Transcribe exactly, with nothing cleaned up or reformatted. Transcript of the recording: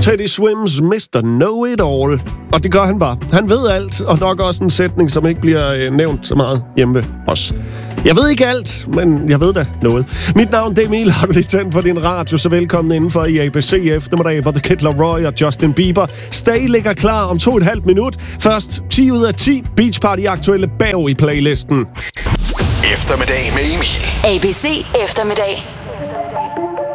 Teddy Swims mister Know-It-All. Og det gør han bare. Han ved alt, og nok også en sætning, som ikke bliver øh, nævnt så meget hjemme ved os. Jeg ved ikke alt, men jeg ved da noget. Mit navn er Emil, har du lige tændt for din radio, så velkommen indenfor i A B C eftermiddag, hvor The Kid Laroi og Justin Bieber stadig ligger klar om to og et halvt minut. Først ti ud af ti Beach Party aktuelle bag i playlisten. Eftermiddag med Emil. A B C eftermiddag.